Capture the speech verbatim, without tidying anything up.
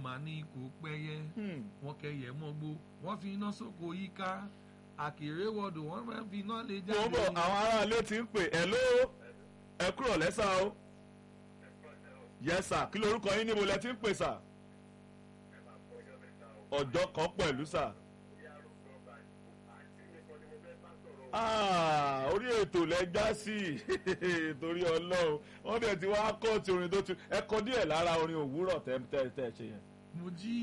máa ní kò pẹ́yẹ wọ́n kẹyẹ mọ́gbó wọ́n fi iná sóko yíká àkèrè wọ́dọ̀ wọ́n máa fi iná lè jáde. mo bọ̀ àwọn aráalé ti ń pè ẹ̀ ló ẹ kúrò lẹ́sà o yes sir kí lorúkọ yín níbo lẹ ti ń pè sà ọjọ́ kan pẹ̀lú sà. orí ètò lẹ já sí torí ọlọ́run wọ́n dẹ̀ ti wá kọ́ọ̀tì orin tó ti ẹ̀kọ́ díẹ̀ lára orin òwúrọ̀ tẹ́ tẹ́ tẹ́ ṣe yẹn. mo jí